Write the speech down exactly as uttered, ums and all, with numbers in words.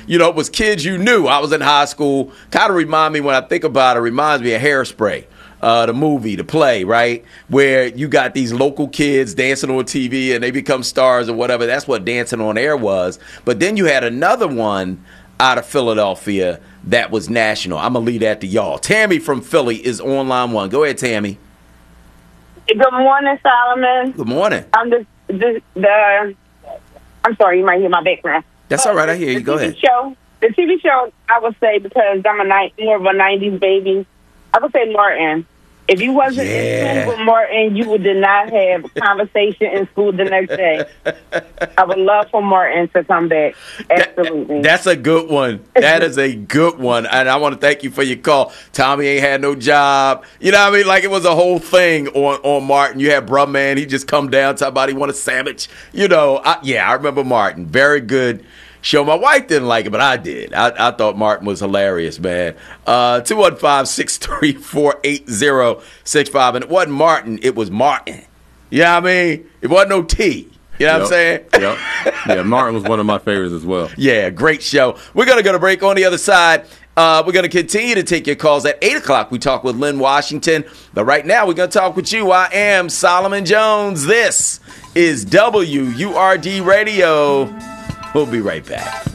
you know, it was kids you knew. I was in high school. Kind of remind me, when I think about it, reminds me of Hairspray. Uh, the movie, the play, right, where you got these local kids dancing on T V and they become stars or whatever. That's what Dancing on Air was. But then you had another one out of Philadelphia that was national. I'm going to leave that to y'all. Tammy from Philly is on line one. Go ahead, Tammy. Good morning, Solomon. Good morning. I'm just, just the. I'm sorry, you might hear my background. That's but all right. I hear you. Go T V ahead. Show, the T V show, I would say, because I'm a ni- more of a nineties baby, I would say Martin. If you wasn't Yeah. in school with Martin, you would did not have a conversation in school the next day. I would love for Martin to come back. Absolutely. That, that's a good one. That is a good one. And I want to thank you for your call. Tommy ain't had no job. You know what I mean? Like, it was a whole thing on, on Martin. You had Bruh Man. He just come down, talk about he want a sandwich. You know, I, yeah, I remember Martin. Very good show. My wife didn't like it, but I did. I, I thought Martin was hilarious, man. Uh, two one five, six three four, eight zero six five. And it wasn't Martin, it was Martin. You know what I mean? It wasn't no T. You know Yep. what I'm saying? Yep. Yeah, Martin was one of my favorites as well. Yeah, great show. We're going to go to break. On the other side, uh, we're going to continue to take your calls. At eight o'clock, we talk with Lynn Washington. But right now, we're going to talk with you. I am Solomon Jones. This is W U R D Radio. We'll be right back.